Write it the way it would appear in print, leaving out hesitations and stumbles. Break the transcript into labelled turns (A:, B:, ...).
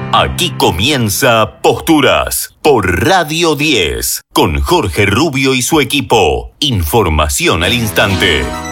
A: Aquí comienza Posturas por Radio 10 con Jorge Rubio y su equipo. Información al instante.